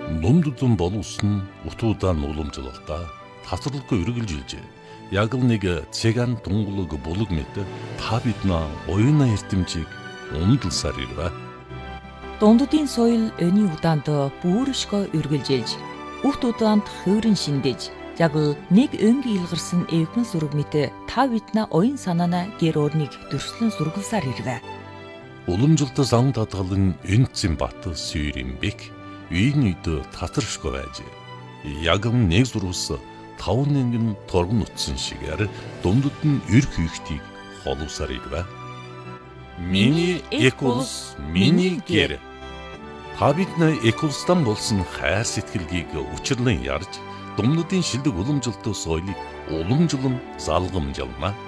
Нумдудун боловсон утуудан уламжлалтаа тасралгүй үргэлжилжээ. Яг л нэг цэган тунгалаг булаг мэт та биднээ оюуна эрдэмжийг ундалсаар ирвэ. Дундуудын соёл өний удаанд бүршгөө үргэлжилж, урт удаанд хувирын шиндэж, яг л нэг өнгийн илгарсан эвгэн зураг мэт та биднээ оюун санаана гэр орныг дөрслөн сургалсаар ирвэ. Уламжлалт зан татгалан энцэн бат сүйрэмбек үйн үйд татаршгүй байж. Яг л нэг зурвас 5 нэгэн торгон утсан шигээр дундад нь эрх хийхтийг холовсаар ирвэ. Миний экулс, миний гэр. Та биднээ экулстан болсон хайр сэтгэлгийг учирлан ярьж, дундадын шилдэг уламжлалт соёлыг уламжлан залгамжлана.